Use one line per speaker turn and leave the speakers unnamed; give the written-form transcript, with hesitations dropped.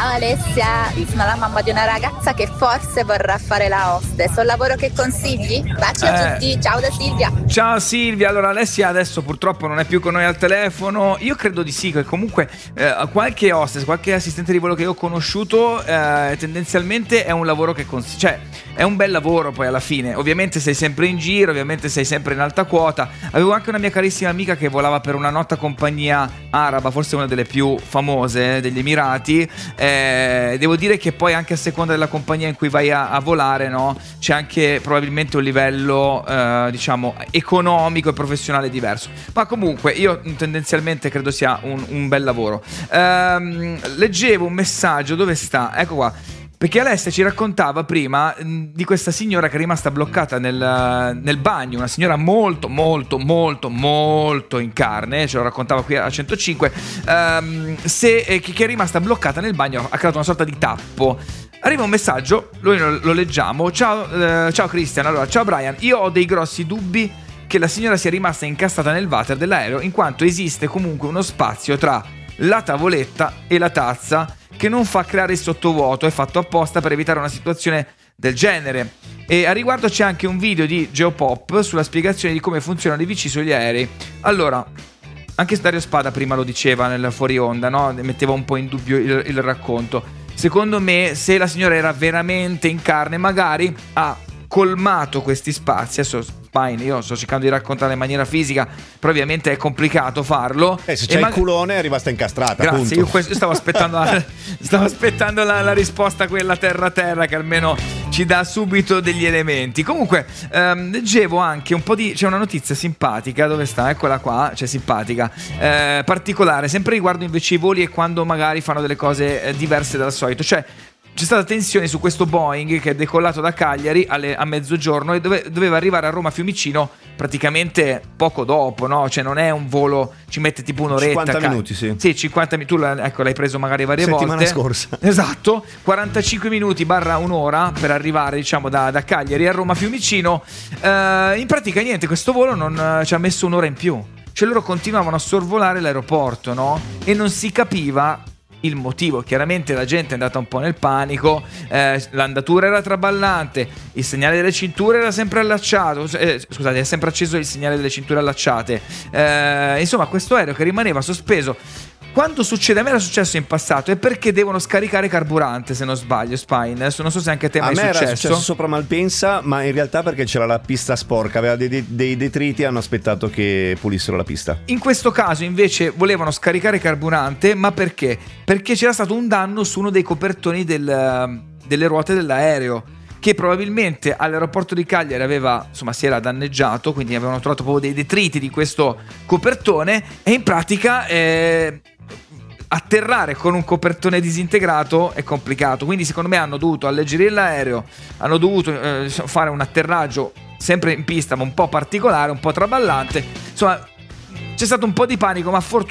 Ciao Alessia, sono la mamma di una ragazza che forse vorrà fare la hostess. Un lavoro che consigli? Baci a tutti, ciao da Silvia.
Ciao Silvia, allora Alessia adesso purtroppo non è più con noi al telefono. Io credo di sì, che comunque qualche hostess, qualche assistente di volo che io ho conosciuto tendenzialmente è un lavoro che cioè è un bel lavoro poi alla fine. Ovviamente sei sempre in giro, ovviamente sei sempre in alta quota. Avevo anche una mia carissima amica che volava per una nota compagnia araba, forse una delle più famose degli Emirati. Devo dire che poi anche a seconda della compagnia in cui vai a volare, no, c'è anche probabilmente un livello diciamo economico e professionale diverso, ma comunque io tendenzialmente credo sia un bel lavoro. Leggevo un messaggio, dove sta? Ecco qua. Perché Alessia ci raccontava prima di questa signora che è rimasta bloccata nel bagno, una signora molto molto molto molto in carne, ce lo raccontava qui a 105, che è rimasta bloccata nel bagno, ha creato una sorta di tappo. Arriva un messaggio, noi lo leggiamo. Ciao Christian, allora ciao Brian, io ho dei grossi dubbi che la signora sia rimasta incastrata nel water dell'aereo, in quanto esiste comunque uno spazio tra la tavoletta e la tazza che non fa creare il sottovuoto, è fatto apposta per evitare una situazione del genere. E a riguardo c'è anche un video di Geopop sulla spiegazione di come funzionano i VC sugli aerei. Allora, anche Dario Spada prima lo diceva nel fuori onda, no? Metteva un po' in dubbio il racconto. Secondo me, se la signora era veramente in carne, magari ha colmato questi spazi. Adesso Spine, io sto cercando di raccontarla in maniera fisica, però ovviamente è complicato farlo.
Se c'è il culone è rimasta incastrata.
Grazie, io stavo aspettando la risposta quella terra che almeno ci dà subito degli elementi. Comunque leggevo anche un po' c'è una notizia simpatica, dove sta? Eccola qua, cioè simpatica, particolare, sempre riguardo invece i voli e quando magari fanno delle cose diverse dal solito. Cioè c'è stata tensione su questo Boeing che è decollato da Cagliari a mezzogiorno e doveva arrivare a Roma Fiumicino praticamente poco dopo, no? Cioè non è un volo, ci mette tipo un'oretta.
50 minuti, sì.
Sì, 50 minuti, tu l'hai preso magari varie volte.
Settimana scorsa.
Esatto, 45 minuti / un'ora per arrivare, diciamo, da Cagliari a Roma Fiumicino. In pratica niente, questo volo non ci ha messo un'ora in più. Cioè loro continuavano a sorvolare l'aeroporto, no? E non si capiva il motivo. Chiaramente la gente è andata un po' nel panico, l'andatura era traballante, il segnale delle cinture era sempre allacciato, scusate, è sempre acceso il segnale delle cinture allacciate, insomma questo aereo che rimaneva sospeso. Quando succede, a me era successo in passato, è perché devono scaricare carburante, se non sbaglio, Spine. Adesso non so se anche a te mai è successo.
A me era successo sopra Malpensa, ma in realtà perché c'era la pista sporca, aveva dei detriti, hanno aspettato che pulissero la pista.
In questo caso invece volevano scaricare carburante, ma perché? Perché c'era stato un danno su uno dei copertoni delle ruote dell'aereo, che probabilmente all'aeroporto di Cagliari si era danneggiato, quindi avevano trovato proprio dei detriti di questo copertone e in pratica atterrare con un copertone disintegrato è complicato, quindi secondo me hanno dovuto alleggerire l'aereo, hanno dovuto fare un atterraggio sempre in pista ma un po' particolare, un po' traballante, insomma c'è stato un po' di panico, ma